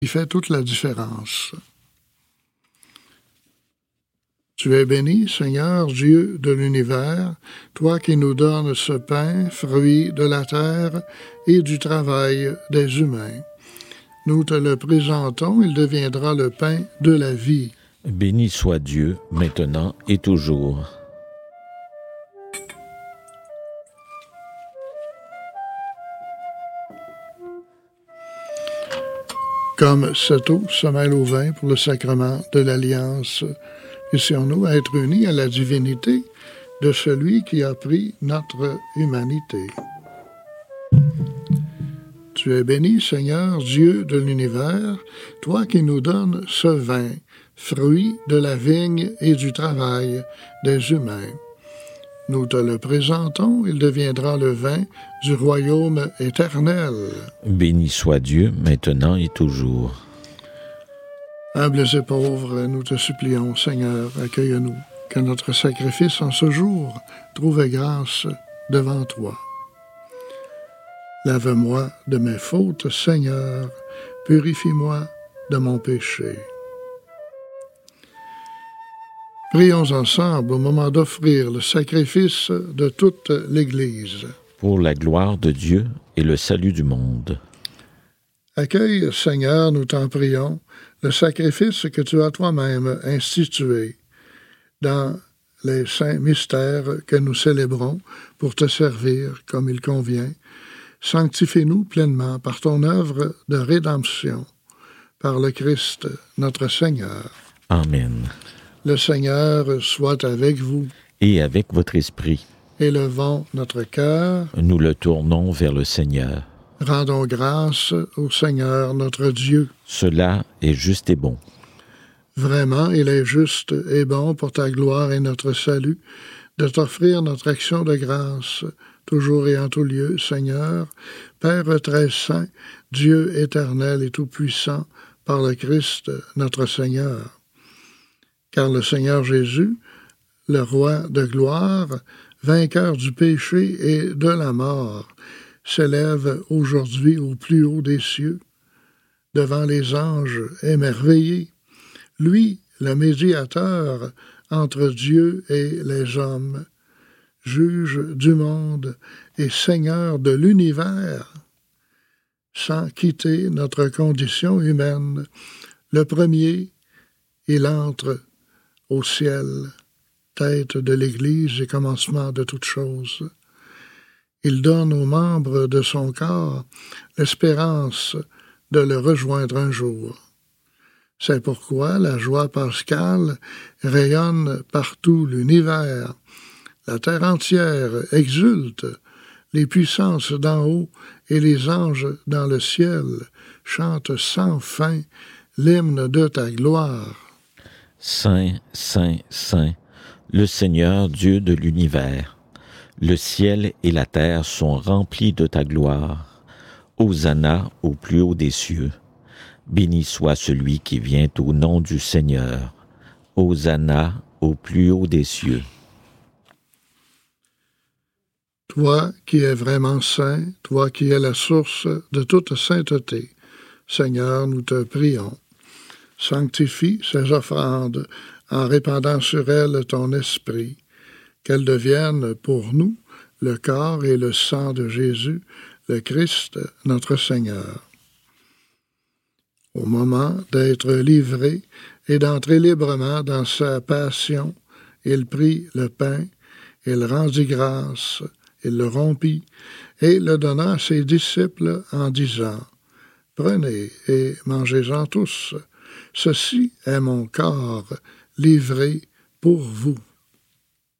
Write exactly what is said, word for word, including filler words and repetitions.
qui fait toute la différence. Tu es béni, Seigneur, Dieu de l'univers, toi qui nous donnes ce pain, fruit de la terre et du travail des humains. Nous te le présentons, il deviendra le pain de la vie. Béni soit Dieu, maintenant et toujours. Comme cette eau se mêle au vin pour le sacrement de l'Alliance, puissions-nous être unis à la divinité de celui qui a pris notre humanité. Tu es béni, Seigneur, Dieu de l'univers, toi qui nous donnes ce vin, fruit de la vigne et du travail des humains. Nous te le présentons, il deviendra le vin du royaume éternel. Béni soit Dieu, maintenant et toujours. Humbles et pauvres, nous te supplions, Seigneur, accueille-nous, que notre sacrifice en ce jour trouve grâce devant toi. Lave-moi de mes fautes, Seigneur, purifie-moi de mon péché. Prions ensemble au moment d'offrir le sacrifice de toute l'Église. Pour la gloire de Dieu et le salut du monde. Accueille, Seigneur, nous t'en prions, le sacrifice que tu as toi-même institué dans les saints mystères que nous célébrons pour te servir comme il convient. Sanctifie-nous pleinement par ton œuvre de rédemption, par le Christ, notre Seigneur. Amen. Le Seigneur soit avec vous. Et avec votre esprit. Élevons notre cœur. Nous le tournons vers le Seigneur. Rendons grâce au Seigneur notre Dieu. Cela est juste et bon. Vraiment, il est juste et bon pour ta gloire et notre salut de t'offrir notre action de grâce, toujours et en tout lieu, Seigneur, Père très saint, Dieu éternel et tout-puissant, par le Christ notre Seigneur. Car le Seigneur Jésus, le roi de gloire, vainqueur du péché et de la mort, s'élève aujourd'hui au plus haut des cieux, devant les anges émerveillés. Lui, le médiateur entre Dieu et les hommes, juge du monde et Seigneur de l'univers, sans quitter notre condition humaine. Le premier, il entre au ciel, tête de l'Église et commencement de toutes choses. Il donne aux membres de son corps l'espérance de le rejoindre un jour. C'est pourquoi la joie pascale rayonne partout l'univers. La terre entière exulte, les puissances d'en haut et les anges dans le ciel chantent sans fin l'hymne de ta gloire. Saint, Saint, Saint, le Seigneur Dieu de l'univers, le ciel et la terre sont remplis de ta gloire. Hosanna au plus haut des cieux. Béni soit celui qui vient au nom du Seigneur. Hosanna au plus haut des cieux. Toi qui es vraiment saint, toi qui es la source de toute sainteté, Seigneur, nous te prions. Sanctifie ces offrandes en répandant sur elles ton esprit, qu'elles deviennent pour nous le corps et le sang de Jésus, le Christ, notre Seigneur. Au moment d'être livré et d'entrer librement dans sa passion, il prit le pain, il rendit grâce, il le rompit et le donna à ses disciples en disant « Prenez et mangez-en tous. Ceci est mon corps livré pour vous. »